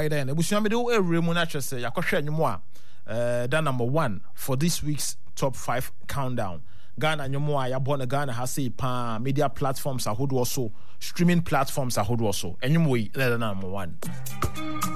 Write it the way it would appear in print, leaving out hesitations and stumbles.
right there. Ebusia me do ewremu na twese yakohwe anwumo a that number 1 for this week's top 5 countdown. Ghana anwumo a yabɔ na Ghana ha say pa media platforms ahodo so streaming platforms ahodo so. Anwumo yi number 1.